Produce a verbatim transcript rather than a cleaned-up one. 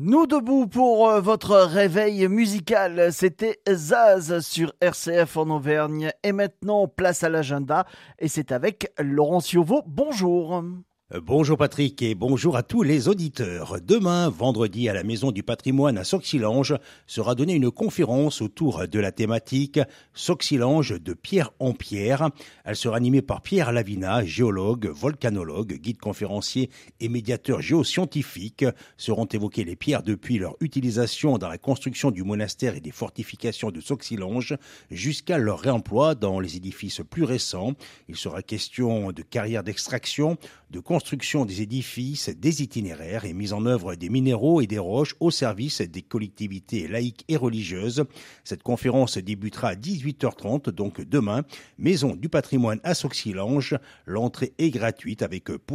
Nous debout pour euh, votre réveil musical, c'était Zaz sur R C F en Auvergne. Et maintenant, place à l'agenda, et c'est avec Laurent Ciovo. Bonjour. Bonjour Patrick et bonjour à tous les auditeurs. Demain, vendredi, à la Maison du Patrimoine à Sauxillange, sera donnée une conférence autour de la thématique Sauxillange de pierre en pierre. Elle sera animée par Pierre Lavina, géologue, volcanologue, guide conférencier et médiateur géoscientifique. Seront évoquées les pierres depuis leur utilisation dans la construction du monastère et des fortifications de Sauxillange jusqu'à leur réemploi dans les édifices plus récents. Il sera question de carrières d'extraction, de construction des édifices, des itinéraires et mise en œuvre des minéraux et des roches au service des collectivités laïques et religieuses. Cette conférence débutera à dix-huit heures trente, donc demain, Maison du Patrimoine à Sauxillange. L'entrée est gratuite avec